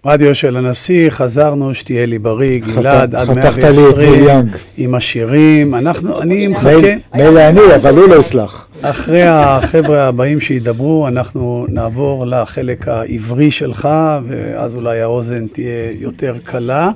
רדיו של הנשיא, חזרנו, שתהיה לי בריא, גלעד, עד 120, עם השירים, אני מחכה. מילא אני, אבל הוא לא יסלח. אחרי החבר'ה הבאים שידברו, אנחנו נעבור לחלק העברי שלך, ואז אולי האוזן תהיה יותר קלה.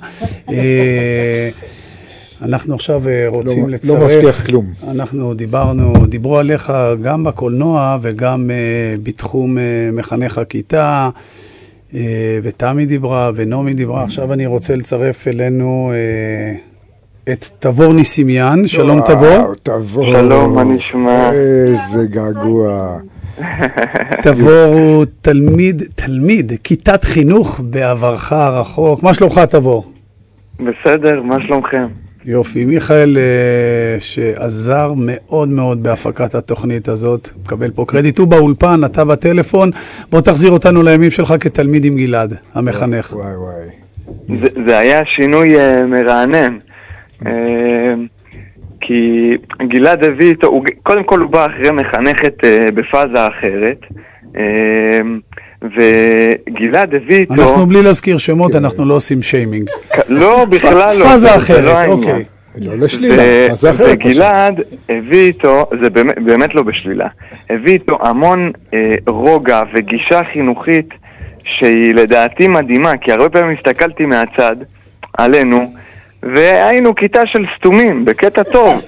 אנחנו עכשיו רוצים לצרף. לא מבטיח כלום. אנחנו דיברו עליך גם בקולנוע וגם בתחום מחנך הכיתה, ותמי דיברה ונומי דיברה. עכשיו אני רוצה לצרף אלינו את תבור ניסימיאן. שלום תבור. שלום, מה נשמע? איזה געגוע. תבור הוא תלמיד, כיתת חינוך בעברך הרחוק. מה שלומך תבור? בסדר, מה שלומכם? יופי, מיכאל שעזר מאוד מאוד בהפקת התוכנית הזאת, מקבל פה קרדיט, הוא באולפן, אתה בטלפון, בוא תחזיר אותנו לימים שלך כתלמיד עם גלעד, המחנך. וואי וואי. זה היה שינוי מרענן, כי גלעד הביא איתו, קודם כל הוא בא אחרי מחנכת בפאזה אחרת, וגלעד הביא איתו... אנחנו בלי להזכיר שמות, אנחנו לא עושים שיימינג. לא, בכלל לא. פאזה אחרת, אוקיי. לא לשלילה, פאזה אחרת. וגלעד הביא איתו, זה באמת לא בשלילה, הביא איתו המון רוגע וגישה חינוכית שהיא לדעתי מדהימה, כי הרבה פעמים הסתכלתי מהצד עלינו, והיינו כיתה של סתומים, בקטע טוב.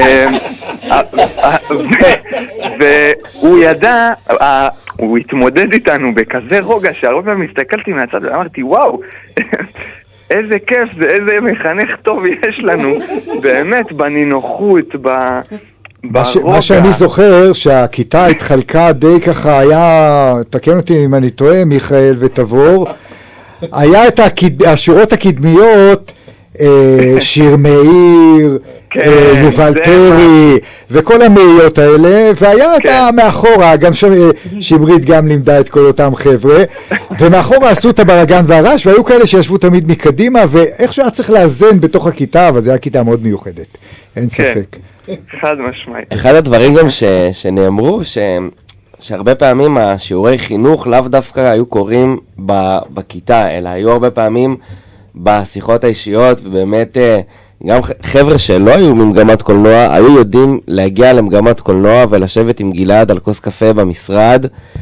והוא ידע, הוא התמודד איתנו בכזה רוגע, שהרבה פעמים הסתכלתי מהצד ואמרתי, וואו, איזה כיף זה, איזה מחנך טוב יש לנו, באמת, בנינוחות, ברוגע. מה שאני זוכר, שהכיתה התחלקה די ככה, היה, תקן אותי אם אני טועה, מיכאל ותבור, היה את השורות הקדמיות, שיר מאיר, יובל פרי, וכל המאיות האלה, והיה את מאחורה, גם שמרית גם לימדה את כל אותם חבר'ה, ומאחורה עשו את הבלגן והרעש, והיו כאלה שישבו תמיד מקדימה, ואיכשהו היה צריך לאזן בתוך הכיתה, אבל זו הייתה כיתה מאוד מיוחדת, אין ספק. חד משמעי. אחד הדברים גם שנאמרו, שהרבה פעמים השיעורי חינוך לאו דווקא היו קוראים בכיתה, אלא היו הרבה פעמים בשיחות האישיות, ובאמת גם חבר'ה שלא היו ממגמת קולנוע, היו יודעים להגיע למגמת קולנוע ולשבת עם גלעד על כוס קפה במשרד,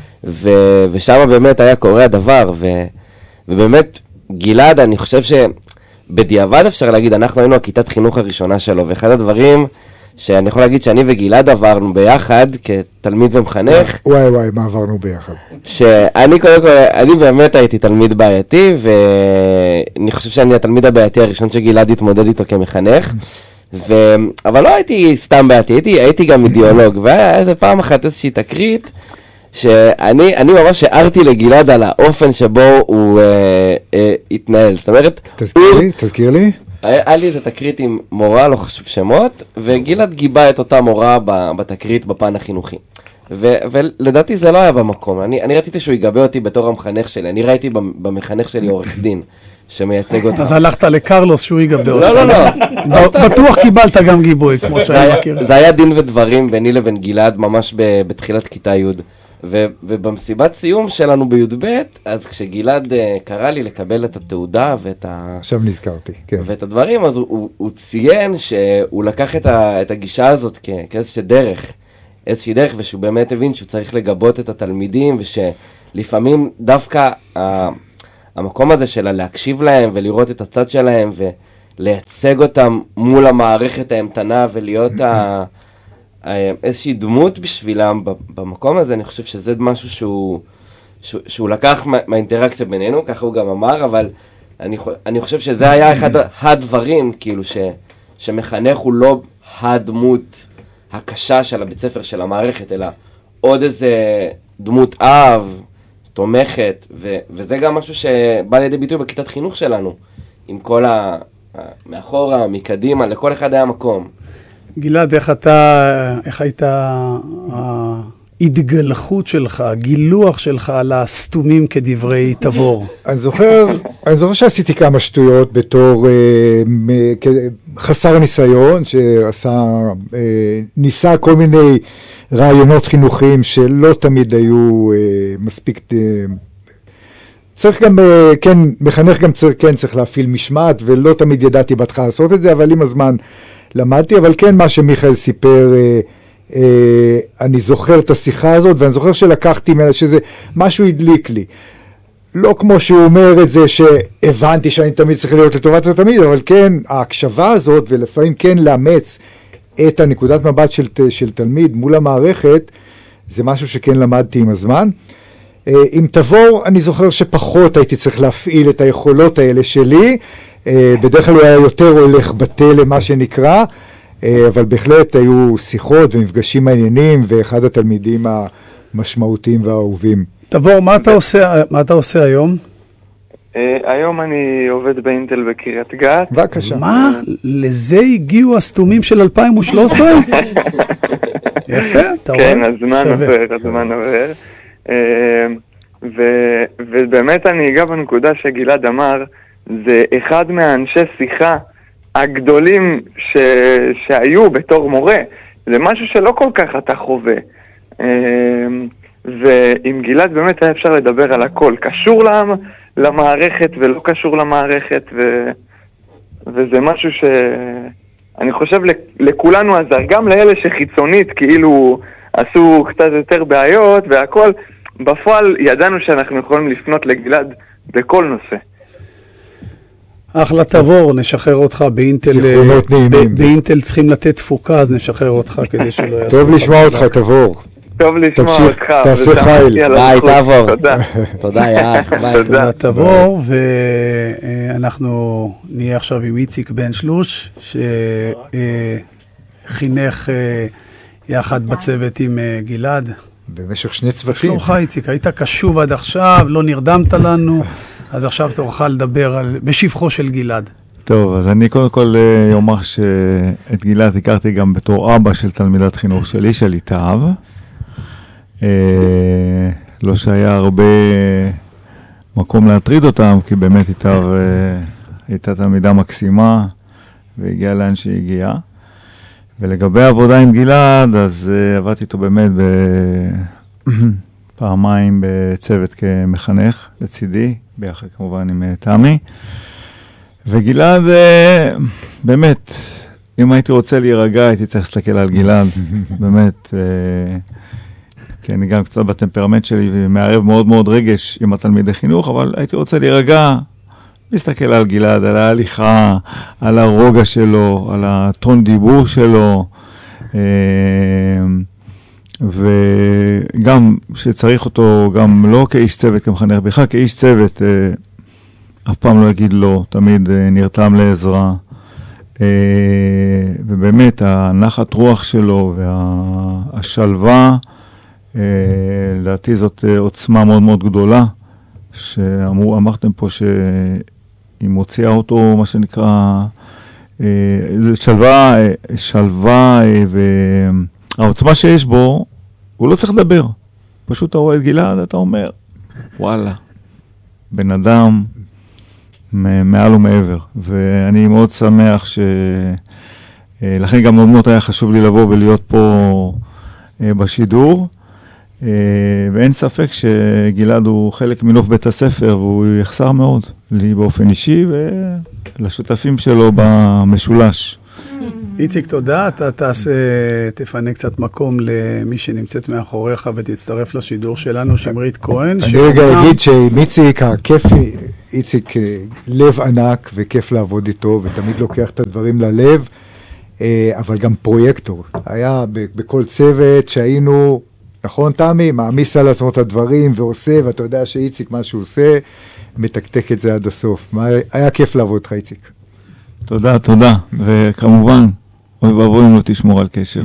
ושם באמת היה קורה הדבר, ובאמת גלעד, אני חושב שבדיעבד אפשר להגיד, אנחנו היינו הכיתת חינוך הראשונה שלו, ואחד הדברים שאני יכול להגיד שאני וגלעד עברנו ביחד כתלמיד ומחנך. וואי וואי, מה עברנו ביחד? שאני קודם כל, אני באמת הייתי תלמיד בעייתי, ואני חושב שאני התלמיד הבעייתי הראשון שגלעד התמודד איתו כמחנך, אבל לא הייתי סתם בעייתי, הייתי גם אידיאולוג, והיה איזה פעם אחת איזושהי תקרית, שאני ממש הערתי לגלעד על האופן שבו הוא התנהל, זאת אומרת... תזכיר לי? היה לי איזה תקרית עם מורה, לא חשוב שמות, וגלעד גיבה את אותה מורה בתקרית בפן החינוכי. ולדעתי זה לא היה במקום. אני רציתי שהוא יגבה אותי בתור המחנך שלי. אני ראיתי במחנך שלי עורך דין שמייצג אותה. אז הלכת לקרלוס שהוא יגבה אותי. לא. בטוח קיבלת גם גיבוי, כמו שאני מכיר. זה היה דין ודברים ביני לבין גלעד ממש בתחילת כיתה י'. ובמסיבת סיום שלנו בי"ב, אז כשגלעד קרא לי לקבל את התעודה עכשיו נזכרתי, כן. ואת הדברים, אז הוא ציין שהוא לקח את הגישה הזאת כאיזושהי דרך, ושהוא באמת הבין שהוא צריך לגבות את התלמידים, ושלפעמים דווקא המקום הזה של להקשיב להם ולראות את הצד שלהם ולייצג אותם מול המערכת האמתנה ולהיות איזושהי דמות בשבילם במקום הזה, אני חושב שזה משהו שהוא לקח מהאינטראקציה בינינו, ככה הוא גם אמר, אבל אני חושב שזה היה אחד הדברים, כאילו שמחנך הוא לא הדמות הקשה של הבית ספר, של המערכת, אלא עוד איזה דמות אב, תומכת, וזה גם משהו שבא לידי ביטוי בכיתת חינוך שלנו, עם כל מאחורה, מקדימה, לכל אחד היה מקום. גלעד, איך הייתה ההתגלחות שלך, הגילוח שלך על הסתומים כדברי תבור? אני זוכר שעשיתי כמה שטויות בתור חסר ניסיון, ניסה כל מיני רעיונות חינוכיים שלא תמיד היו מספיק צריך גם, כן, מחנך גם צריך להפעיל משמעת, ולא תמיד ידעתי בהתחלה לעשות את זה, אבל עם הזמן למדתי, אבל כן מה שמיכאל סיפר, אני זוכר את השיחה הזאת, ואני זוכר שלקחתי ממנה שזה משהו הדליק לי. לא כמו שהוא אומר את זה שהבנתי שאני תמיד צריך להיות לטובת התמיד, אבל כן, ההקשבה הזאת, ולפעמים כן לאמץ את הנקודת מבט של תלמיד מול המערכת, זה משהו שכן למדתי עם הזמן. עם תבור, אני זוכר שפחות הייתי צריך להפעיל את היכולות האלה שלי, בדרך כלל הוא היה יותר הולך בטל למה שנקרא, אבל בהחלט היו שיחות ומפגשים מעניינים, ואחד התלמידים המשמעותיים והאהובים. תבור, מה אתה עושה היום? היום אני עובד באינטל בקריית גת. בבקשה. מה? לזה הגיעו הסתומים של 2013? יפה, אתה רואה? כן, הזמן עובר. ובאמת אני אגע בנקודה שגלעד אמר, זה אחד מהאנשי שיחה הגדולים שהיו בתור מורה. זה משהו שלא כל כך אתה חווה. ועם גלעד באמת היה אפשר לדבר על הכל, קשור למערכת ולא קשור למערכת, וזה משהו שאני חושב לכולנו עזר, גם לאלה שחיצונית כאילו עשו קצת יותר בעיות והכל, בפועל ידענו שאנחנו יכולים לפנות לגלעד בכל נושא. אחלה תבור, נשחרר אותך באינטל, באינטל צריכים לתת תפוקה, אז נשחרר אותך כדי שלא יעשו. טוב לשמוע אותך תבור. טוב לשמוע אותך. תעשה חייל. ביי תבור. תודה יח, ביי. תודה תבור, ואנחנו נהיה עכשיו עם איציק בן שלוש, שחינך יחד בצוות עם גלעד. במשך 2 צוותים. שלומך איציק, היית קשוב עד עכשיו, לא נרדמת לנו, אז עכשיו תוכל לדבר בשבחו של גלעד. טוב, אז אני קודם כל אומר שאת גלעד הכרתי גם בתור אבא של תלמידת חינוך שלי, של איתיו. לא שהיה הרבה מקום להטריד אותם, כי באמת איתיו הייתה תלמידה מקסימה, והגיעה לאן שהגיעה. ולגבי העבודה עם גלעד, אז עבדתי איתו באמת פעמיים בצוות כמחנך לצידי, ביחד כמובן עם תמי. וגלעד, באמת, אם הייתי רוצה להירגע, הייתי צריך להסתכל על גלעד, באמת, כי אני גם קצת בטמפרמנט שלי, ומערב מאוד מאוד רגש עם התלמידי חינוך, אבל הייתי רוצה להירגע, להסתכל על גלעד, על ההליכה, על הרוגע שלו, על הטון דיבור שלו, וגם שצריך אותו, גם לא כאיש צוות, כמחנך, בכלל כאיש צוות, אף פעם לא יגיד לא, תמיד נרתם לעזרה, ובאמת הנחת רוח שלו והשלווה, לדעתי זאת עוצמה מאוד מאוד גדולה, שאמרתם פה שהיא מוציאה אותו, מה שנקרא, שלווה, והעוצמה שיש בו, הוא לא צריך לדבר. פשוט אתה רואה את גלעד, אתה אומר, וואלה, בן אדם מעל ומעבר. ואני מאוד שמח לכן גם מאוד היה חשוב לי לבוא ולהיות פה בשידור. ואין ספק שגלעד הוא חלק מנוף בית הספר, והוא יחסר מאוד לי באופן אישי ולשותפים שלו במשולש. איציק, תודה. אתה תפנה קצת מקום למי שנמצאת מאחוריך ותצטרף לשידור שלנו, שמרית כהן. אני רגע אגיד שעם איציק, איציק לב ענק וכיף לעבוד איתו, ותמיד לוקח את הדברים ללב, אבל גם פרויקטור. היה בכל צוות שהיינו, נכון תמי, מעמיס על עצמו את הדברים ועושה, ואתה יודע שאיציק מה שהוא עושה, מתקתק את זה עד הסוף. היה כיף לעבוד איתך, איציק. תודה, תודה. וכמובן, אוי ואבוי אם לא תשמור על קשר.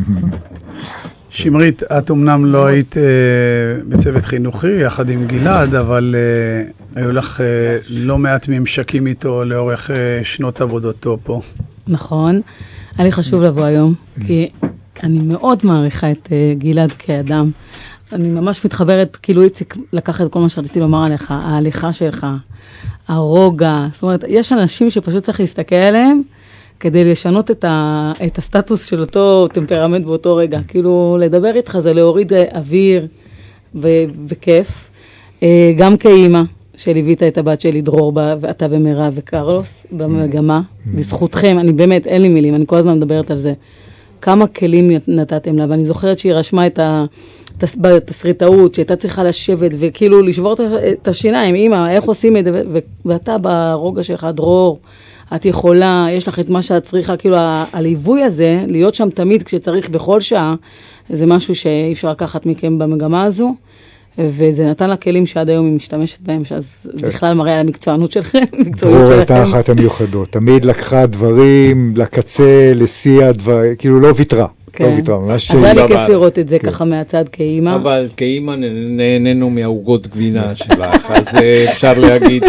שמרית, את אמנם לא היית בצוות חינוכי יחד עם גלעד, אבל היו לך לא מעט ממשקים איתו לאורך שנות עבודתו פה. נכון. היה לי חשוב לבוא היום, כי אני מאוד מעריכה את גלעד כאדם. אני ממש מתחברת, כאילו איציק לקח את כל מה שרציתי לומר עליך, ההליכה שלך, הרוגע. זאת אומרת, יש אנשים שפשוט צריך להסתכל עליהם, כדי לשנות את הסטטוס של אותו טמפרמנט באותו רגע. כאילו, לדבר איתך זה להוריד אוויר וכיף. גם כאימא, שליווית את הבת שלי דרור, ואתה ומירב וקרלוס במגמה, בזכותכם, אני באמת, אין לי מילים, אני כל הזמן מדברת על זה. כמה כלים נתתם לה, ואני זוכרת שהיא רשמה בתסריטאות, שהייתה צריכה לשבת וכאילו לשבור את השיניים, אמא, איך עושים את זה, ואתה ברוגע שלך, דרור, את יכולה, יש לך את מה שאת צריכה, כאילו הליווי הזה, להיות שם תמיד כשצריך בכל שעה, זה משהו שאי אפשר לקחת מכם במגמה הזו, וזה נתן לה כלים שעד היום היא משתמשת בהם, שאז בכלל מראה על המקצוענות שלכם, דרור הייתה אחת המיוחדות, תמיד לקחה דברים לקצה, לשיא הדברים, כאילו לא ויתרה. אז היה לי כיף לראות את זה ככה מהצד כאימא. אבל כאימא נהנינו מהעוגות גבינה שלך, אז אפשר להגיד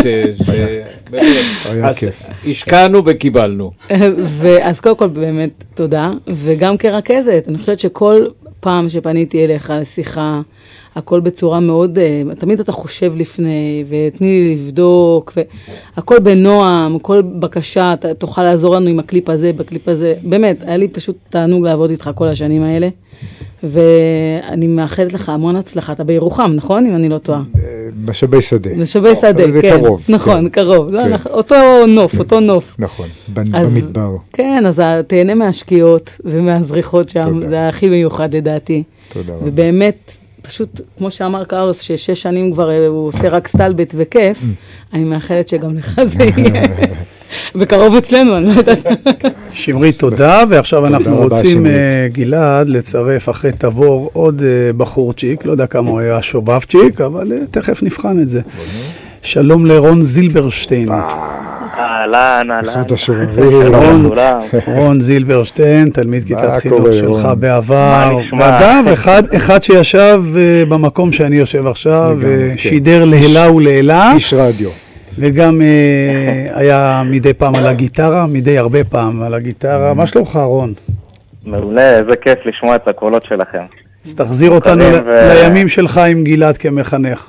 השקענו וקיבלנו. אז קודם כל באמת תודה, וגם כרכזת, אני חושבת שכל פעם שפניתי אליך לשיחה, הכל בצורה מאוד, תמיד אתה חושב לפני, ותני לי לבדוק, הכל בנועם, כל בקשה, אתה תוכל לעזור לנו עם הקליפ הזה, בקליפ הזה, באמת, היה לי פשוט תענוג לעבוד איתך כל השנים האלה, ואני מאחלת לך המון הצלחה, אתה בירוחם, נכון? אם אני לא טועה. משאבי שדה. משאבי שדה, כן. זה קרוב. נכון, קרוב. אותו נוף. נכון, במדבר. כן, אז תהנה מהשקיעות ומהזריחות שם, זה הכי מיוחד לדעתי. תודה רבה. ובאמת, פשוט, כמו שאמר קרלוס, ש6 שנים כבר הוא עושה רק סטלבט וכיף, אני מאחלת שגם לך זה יהיה. בקרוב אצלנו, אני לא יודעת. שמרית, תודה, ועכשיו אנחנו רוצים, גלעד, לצרף אחרי תבור עוד בחורצ'יק, לא יודע כמה הוא היה שובבצ'יק, אבל תכף נבחן את זה. שלום לרון זילברשטיין. אהלן. אחד השובבים. רון זילברשטיין, תלמיד כיתת חינוך שלך בעבר. ואגב, אחד שישב במקום שאני יושב עכשיו, ושידר להילה ולהילה. איש רדיו. וגם היה מדי פעם על הגיטרה, מדי הרבה פעם על הגיטרה. מה שלומך, רון? מעולה, איזה כיף לשמוע את הקולות שלכם. אז תחזיר אותנו לימים שלך עם גלעד כמחנך.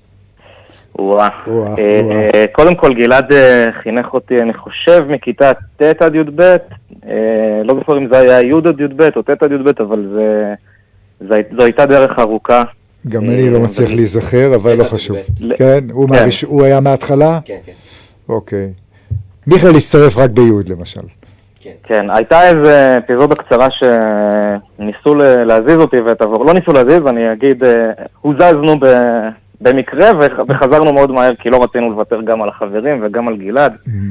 קודם כל גלעד חינך אותי, אני חושב, מכיתה ט' עד י"ב, לא זוכר אם זה היה י' עד י"ב או ט' עד י"ב, אבל זו הייתה דרך ארוכה. גם אני לא מצליח להיזכר, אבל לא חשוב. כן? הוא היה מההתחלה? כן. אוקיי. מיכאל הצטרף רק בי' למשל. כן, הייתה איזו אפיזודה קצרה שניסו להזיז אותי ותעבור. לא ניסו להזיז, אני אגיד, הוזזנו במקרה וחזרנו מאוד מהר, כי לא רצינו לוותר גם על החברים וגם על גלעד.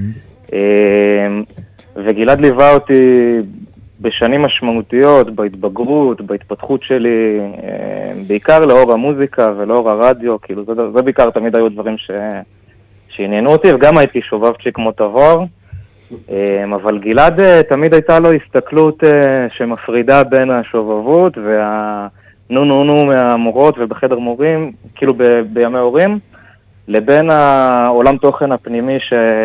וגלעד ליווה אותי בשנים משמעותיות, בהתבגרות, בהתפתחות שלי, בעיקר לאור המוזיקה ולאור הרדיו, כאילו זה בעיקר תמיד היו דברים שעניינו אותי, וגם הייתי שובבצ'יק כמו תבור, אבל גלעד תמיד הייתה לו הסתכלות שמפרידה בין השובבות נו מהמורות ובחדר מורים, כאילו בימי הורים, לבין העולם תוכן הפנימי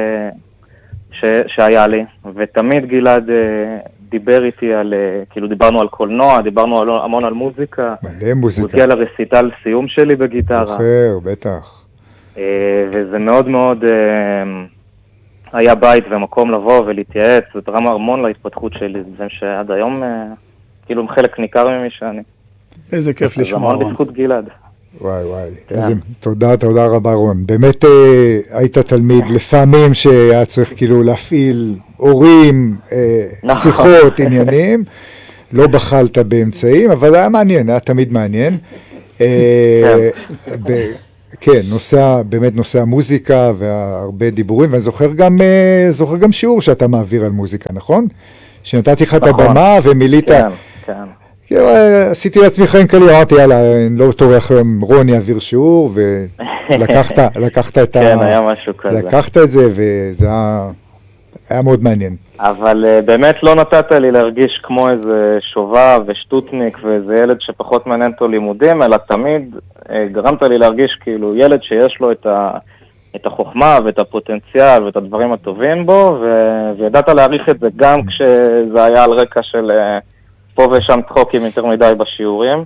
שהיה לי, ותמיד גלעד דיבר איתי על, כאילו דיברנו על קולנוע, דיברנו המון על מוזיקה. מלא מוזיקה. הוא הגיע לרסיטל סיום שלי בגיטרה. זוכר, בטח. וזה מאוד מאוד היה בית ומקום לבוא ולהתייעץ, זה תרם המון להתפתחות שלי, זה שעד היום כאילו חלק ניכר ממי שאני. איזה כיף לשמוע, רון. זה המון בזכות גלעד. וואי, תודה רבה רון. באמת היית תלמיד לפעמים שהיה צריך כאילו להפעיל הורים, שיחות, עניינים, לא בחלת באמצעים, אבל היה מעניין, היה תמיד מעניין. כן, באמת נושא המוזיקה והרבה דיבורים, ואני זוכר גם שיעור שאתה מעביר על מוזיקה, נכון? שנתתי לך את הבמה ומילית... כן. עשיתי לעצמי חיים קלים, אמרתי, יאללה, אני לא טורח היום, רון יעביר שיעור, ולקחת את כן, היה משהו כזה. לקחת את זה, וזה היה מאוד מעניין. אבל באמת לא נתת לי להרגיש כמו איזה שובב ושטוטניק, ואיזה ילד שפחות מעניין אותו לימודים, אלא תמיד גרמת לי להרגיש כאילו ילד שיש לו את החוכמה ואת הפוטנציאל ואת הדברים הטובים בו, וידעת להעריך את זה גם כשזה היה על רקע של... פה ושם צחוקים יותר מדי בשיעורים,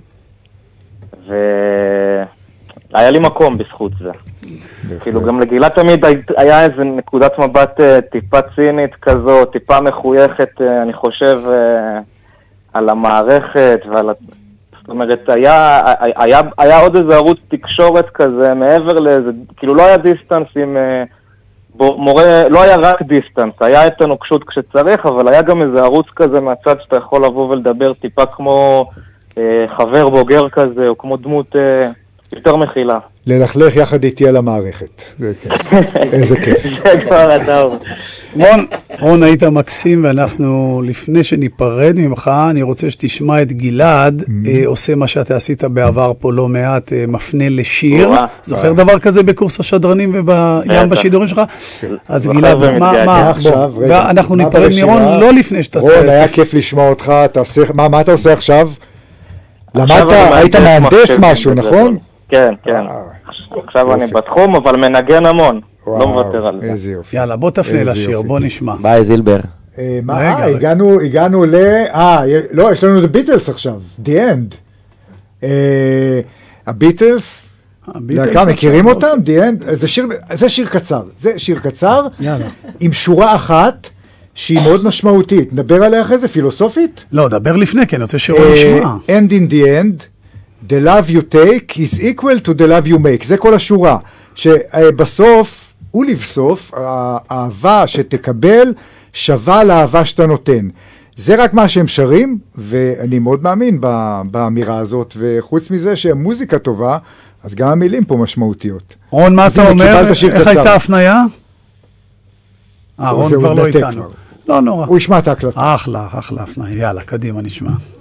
והיה לי מקום בזכות זה. כאילו גם לגלעד תמיד היה איזה נקודת מבט טיפה צינית כזו, טיפה מחויכת, אני חושב, על המערכת ועל זאת אומרת, היה עוד איזה ערוץ תקשורת כזה, מעבר לאיזה, כאילו לא היה דיסטנס עם מורה, לא היה רק דיסטנס, היה את הנוקשות כשצריך, אבל היה גם איזה ערוץ כזה מהצד שאתה יכול לבוא ולדבר טיפה כמו חבר בוגר כזה, או כמו דמות יותר מכילה. ללכלך יחד איתי על המערכת. איזה כיף. זה כבר הטוב. רון, היית מקסים, ואנחנו, לפני שניפרד ממך, אני רוצה שתשמע את גלעד, עושה מה שאתה עשית בעבר פה לא מעט, מפנה לשיר. זוכר דבר כזה בקורס השדרנים ובים בשידורים שלך? אז גלעד, אנחנו ניפרד מרון לא לפני שאתה... רון, היה כיף לשמוע אותך, מה אתה עושה עכשיו? למדת, היית מהנדס משהו, נכון? כן, כן. עכשיו אני בתחום, אבל מנגן המון. לא מוותר על זה. איזה יופי. יאללה, בוא תפנה לשיר, בוא נשמע. ביי, זילבר. הגענו לא, יש לנו את הביטלס עכשיו, The End. הביטלס, מכירים אותם? The End, זה שיר קצר, עם שורה אחת, שהיא מאוד משמעותית. נדבר עליה אחרי זה, פילוסופית? לא, דבר לפני, כן, אני רוצה שרון נשמע. End in the end, the love you take is equal to the love you make. זה כל השורה. שבסוף, ולבסוף, האהבה שתקבל שווה לאהבה שאתה נותן. זה רק מה שהם שרים, ואני מאוד מאמין באמירה הזאת, וחוץ מזה שהמוזיקה טובה, אז גם המילים פה משמעותיות. רון, מה אתה אומר? איך הייתה הפנייה? רון כבר לא איתנו. לא נורא. הוא ישמע את ההקלטה. אחלה הפנייה. יאללה, קדימה נשמע.